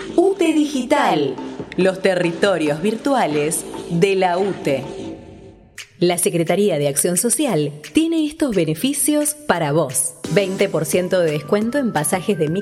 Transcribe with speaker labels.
Speaker 1: UTE Digital, los territorios virtuales de la UTE. La Secretaría de Acción Social tiene estos beneficios para vos. 20% de descuento en pasajes de